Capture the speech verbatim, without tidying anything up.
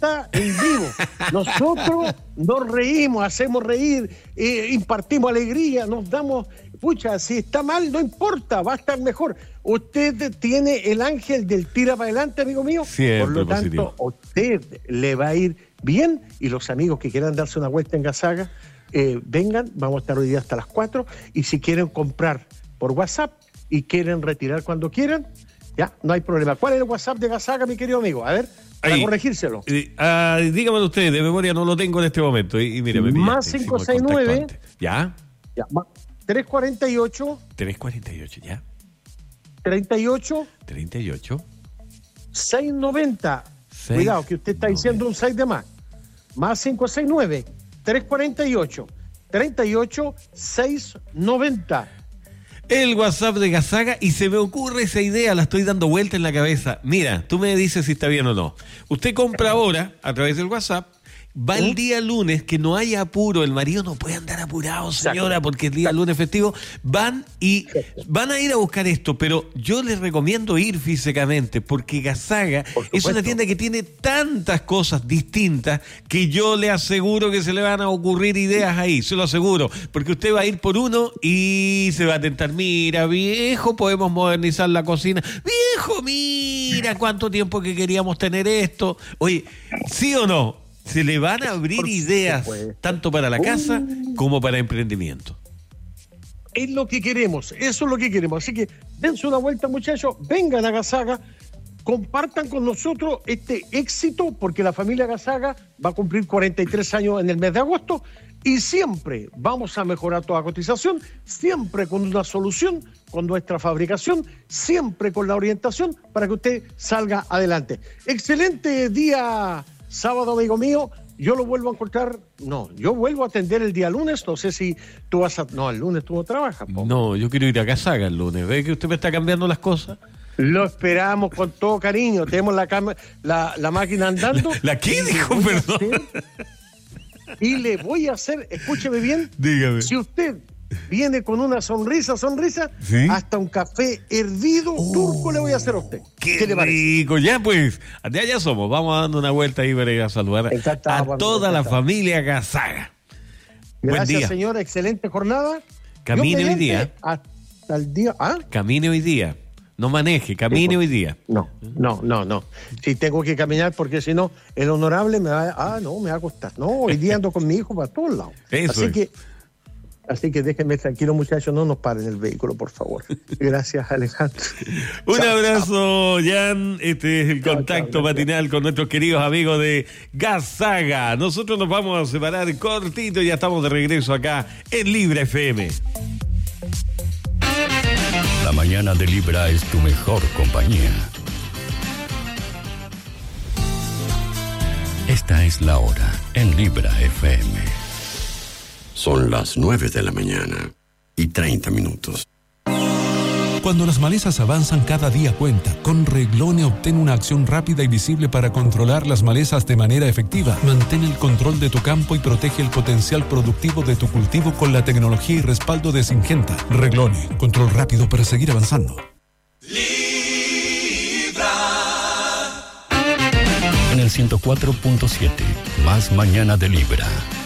está en vivo. Nosotros nos reímos, hacemos reír, eh, impartimos alegría, nos damos... Pucha, si está mal, no importa, va a estar mejor. Usted tiene el ángel del tira para adelante, amigo mío. Siempre Por lo positivo. tanto, a usted le va a ir bien. Y los amigos que quieran darse una vuelta en Gasaga, eh, vengan, vamos a estar hoy día hasta las cuatro. Y si quieren comprar por WhatsApp y quieren retirar cuando quieran, ya, no hay problema. ¿Cuál es el WhatsApp de Gasaga, mi querido amigo? A ver, para Ahí. corregírselo. Eh, ah, dígamelo usted, de memoria no lo tengo en este momento. Y, y mire, me Más pillaste, cinco hicimos el seis nueve. contacto antes. ¿Ya? Ya, más tres cuarenta y ocho, tres cuarenta y ocho, ¿ya? treinta y ocho, treinta y ocho. seiscientos noventa. seis, Cuidado, que usted está diciendo un seis de más. Más cinco seis nueve, tres cuarenta y ocho, treinta y ocho, seiscientos noventa. El WhatsApp de Gasaga, y se me ocurre esa idea, la estoy dando vuelta en la cabeza. Mira, tú me dices si está bien o no. Usted compra ahora, a través del WhatsApp, va el día lunes, que no haya apuro, el marido no puede andar apurado, señora, porque el día lunes festivo, van y van a ir a buscar esto, pero yo les recomiendo ir físicamente, porque Gasaga es una tienda que tiene tantas cosas distintas que yo le aseguro que se le van a ocurrir ideas ahí, se lo aseguro, porque usted va a ir por uno y se va a tentar, mira, viejo, podemos modernizar la cocina, viejo, mira, cuánto tiempo que queríamos tener esto, oye, ¿sí o no? Se le van a abrir Por ideas supuesto. Tanto para la casa uh, como para emprendimiento. Es lo que queremos, eso es lo que queremos. Así que dense una vuelta, muchachos, vengan a Gasaga, compartan con nosotros este éxito, porque la familia Gasaga va a cumplir cuarenta y tres años en el mes de agosto y siempre vamos a mejorar toda cotización, siempre con una solución, con nuestra fabricación, siempre con la orientación para que usted salga adelante. Excelente día sábado, amigo mío. Yo lo vuelvo a encontrar, no, yo vuelvo a atender el día lunes, no sé si tú vas a... No, el lunes tú no trabajas. Po. No, yo quiero ir a Gasaga el lunes, ¿ve que usted me está cambiando las cosas? Lo esperamos con todo cariño, tenemos la, cama, la, la máquina andando. ¿La, la qué dijo, perdón? Hacer, y le voy a hacer, escúcheme bien, dígame. Si usted viene con una sonrisa, sonrisa, ¿sí? Hasta un café hervido oh, turco le voy a hacer a usted. ¡Qué, ¿Qué le parece? rico! Ya pues, de allá somos. Vamos dando una vuelta ahí para ir a saludar a toda la familia Gasaga. Buen Gracias, día. señora. Excelente jornada. Camine hoy día. Hasta el día. ¿Ah? Camine hoy día. No maneje, camine sí, hoy día. No, no, no, no. Si tengo que caminar, porque si no, el honorable me va a... Ah, no, me va a costar. No, hoy día ando con mi hijo para todos lados. Eso Así es. que... Así que déjenme tranquilo, muchachos, no nos paren el vehículo, por favor. Gracias, Alejandro. Un chao, abrazo, Jan. Este es el chao, contacto chao, matinal con nuestros queridos amigos de Gasaga. Nosotros nos vamos a separar cortito y ya estamos de regreso acá en Libra F M. La mañana de Libra es tu mejor compañía. Esta es la hora en Libra F M. Son las nueve de la mañana y treinta minutos. Cuando las malezas avanzan, cada día cuenta. Con Reglone obtén una acción rápida y visible para controlar las malezas de manera efectiva. Mantén el control de tu campo y protege el potencial productivo de tu cultivo con la tecnología y respaldo de Syngenta. Reglone, control rápido para seguir avanzando. Libra. En el ciento cuatro punto siete, más mañana de Libra.